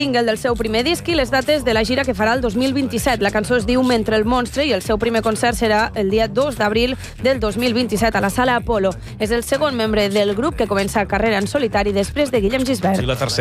single del seu primer disc i les dates de la gira que farà el 2027. La cançó es diu Mentre el monstre i el seu primer concert serà el dia 2 d'abril del 2027 a la Sala Apolo. És el segon membre del grup que comença carrera en solitari després de Guillem Gisbert. I la tercera.